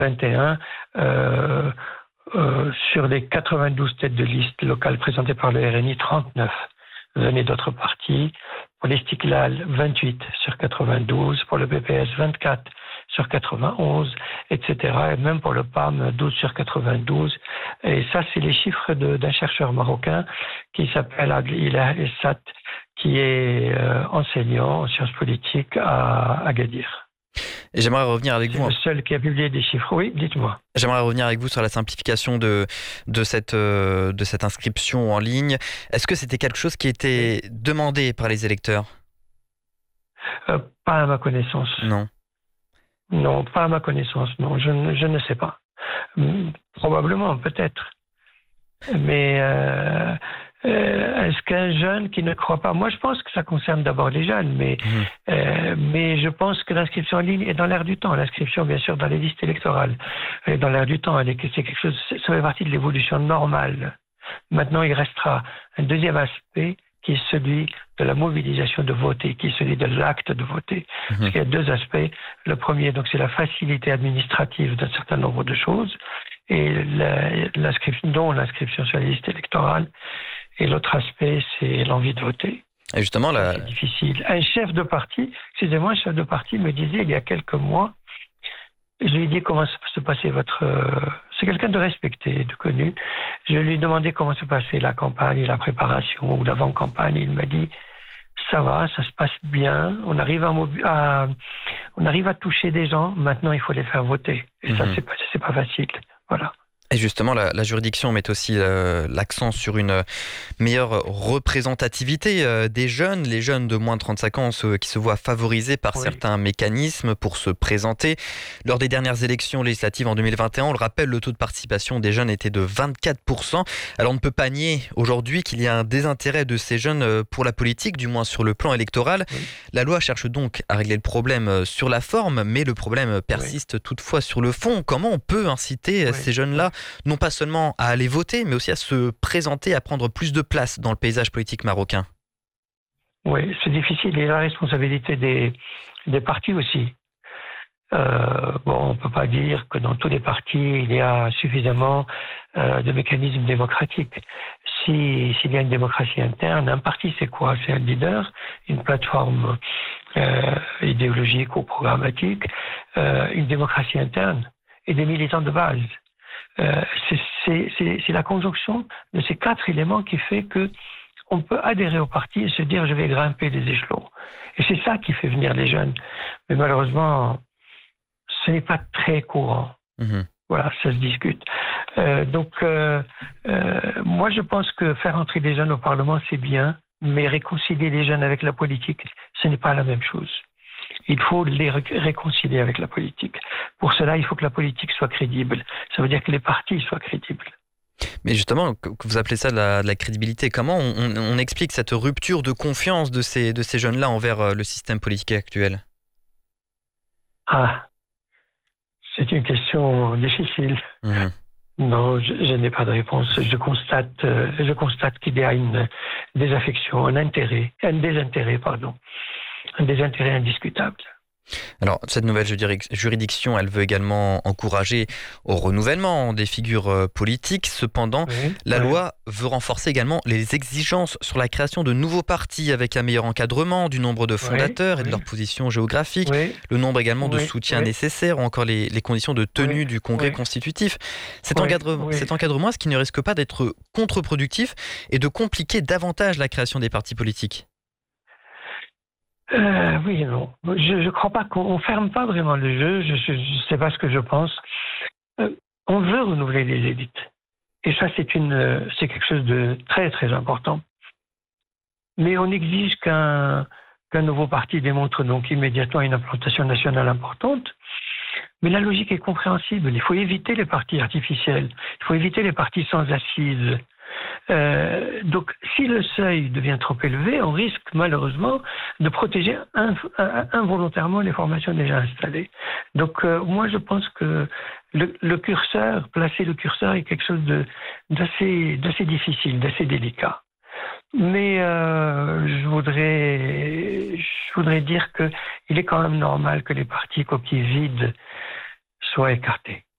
2021, sur les 92 têtes de liste locales présentées par le RNI, 39 venaient d'autres partis. Pour l'Istiklal, 28 sur 92. Pour le PPS, 24 sur 91, etc. Et même pour le PAM, 12 sur 92. Et ça, c'est les chiffres d'un chercheur marocain qui s'appelle Ilah Essat, qui est enseignant en sciences politiques à Agadir. Et j'aimerais revenir avec vous. C'est le seul qui a publié des chiffres. Oui, dites-moi. J'aimerais revenir avec vous sur la simplification de cette inscription en ligne. Est-ce que c'était quelque chose qui était demandé par les électeurs ? Pas à ma connaissance. Non. Non, pas à ma connaissance. Non, je ne sais pas. Probablement, peut-être. Mais est-ce qu'un jeune qui ne croit pas... Moi, je pense que ça concerne d'abord les jeunes, mais je pense que l'inscription en ligne est dans l'air du temps. L'inscription, bien sûr, dans les listes électorales est dans l'air du temps. C'est quelque chose, ça fait partie de l'évolution normale. Maintenant, il restera un deuxième aspect qui est celui de la mobilisation de voter, qui est celui de l'acte de voter. Parce qu'il y a deux aspects. Le premier, donc, c'est la facilité administrative d'un certain nombre de choses, et l'inscription sur la liste électorale. Et l'autre aspect, c'est l'envie de voter. Et justement, c'est difficile. Un chef de parti me disait il y a quelques mois, je lui ai dit comment se passait c'est quelqu'un de respecté, de connu. Je lui ai demandé comment se passait la campagne, la préparation ou l'avant-campagne. Il m'a dit ça va, ça se passe bien. On arrive à toucher des gens. Maintenant, il faut les faire voter. Et ça, c'est pas facile. Voilà. Et justement, la juridiction met aussi l'accent sur une meilleure représentativité des jeunes, les jeunes de moins de 35 ans qui se voient favorisés par certains mécanismes pour se présenter. Lors des dernières élections législatives en 2021, on le rappelle, le taux de participation des jeunes était de 24%. Alors on ne peut pas nier aujourd'hui qu'il y a un désintérêt de ces jeunes pour la politique, du moins sur le plan électoral. Oui. La loi cherche donc à régler le problème sur la forme, mais le problème persiste toutefois sur le fond. Comment on peut inciter ces jeunes-là non pas seulement à aller voter, mais aussi à se présenter, à prendre plus de place dans le paysage politique marocain? Oui, c'est difficile. Et la responsabilité des partis aussi. On ne peut pas dire que dans tous les partis, il y a suffisamment de mécanismes démocratiques. S'il y a une démocratie interne, un parti, c'est quoi? C'est un leader, une plateforme idéologique ou programmatique, une démocratie interne et des militants de base. C'est la conjonction de ces quatre éléments qui fait que on peut adhérer au parti et se dire je vais grimper des échelons. Et c'est ça qui fait venir les jeunes. Mais malheureusement, ce n'est pas très courant. Voilà, ça se discute. Moi, je pense que faire entrer des jeunes au Parlement, c'est bien, mais réconcilier les jeunes avec la politique, ce n'est pas la même chose. Il faut les réconcilier avec la politique. Pour cela, il faut que la politique soit crédible. Ça veut dire que les partis soient crédibles. Mais justement, que vous appelez ça de la crédibilité, comment on explique cette rupture de confiance de ces jeunes-là envers le système politique actuel? C'est une question difficile. Non, je n'ai pas de réponse. Je constate qu'il y a une désaffection, un désintérêt indiscutable. Alors, cette nouvelle juridiction, elle veut également encourager au renouvellement des figures politiques. Cependant, la loi veut renforcer également les exigences sur la création de nouveaux partis avec un meilleur encadrement du nombre de fondateurs et de leur position géographique, le nombre également de soutiens nécessaires ou encore les conditions de tenue du congrès constitutif. Cet encadrement, est-ce qu'il ne risque pas d'être contre-productif et de compliquer davantage la création des partis politiques? Oui et non. Je ne crois pas qu'on ferme pas vraiment le jeu. Je ne sais pas ce que je pense. On veut renouveler les élites. Et ça, c'est quelque chose de très, très important. Mais on exige qu'un nouveau parti démontre donc immédiatement une implantation nationale importante. Mais la logique est compréhensible. Il faut éviter les partis artificiels. Il faut éviter les partis sans assises. Donc, si le seuil devient trop élevé, on risque malheureusement de protéger involontairement les formations déjà installées. Donc, moi, je pense que placer le curseur est quelque chose d'assez difficile, d'assez délicat. Mais je voudrais dire qu'il est quand même normal que les partis coquilles vides soient écartés.